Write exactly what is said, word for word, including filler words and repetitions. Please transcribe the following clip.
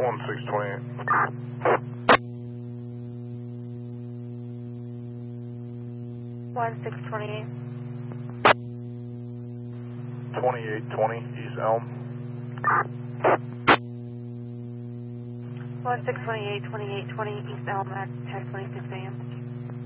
one six twenty-eight. one six twenty-eight. twenty-eight twenty, East Elm. one six twenty-eight, twenty-eight twenty, East Elm at ten twenty-six A M.